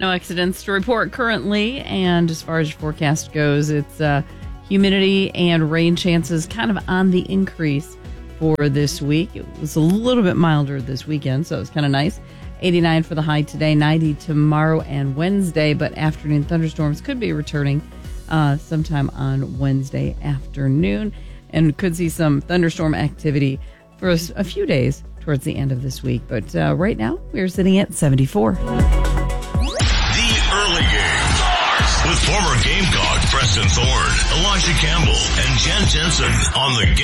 No accidents to report currently, and as far as your forecast goes, it's humidity and rain chances kind of on the increase for this week. It was a little bit milder this weekend, so it was kind of nice. 89 for the high today, 90 tomorrow and Wednesday, but afternoon thunderstorms could be returning sometime on Wednesday afternoon, and could see some thunderstorm activity for a few days towards the end of this week. But right now, we're sitting at 74. With former Gamecock Preston Thorne, Elijah Campbell, and Jen Jensen on the Game.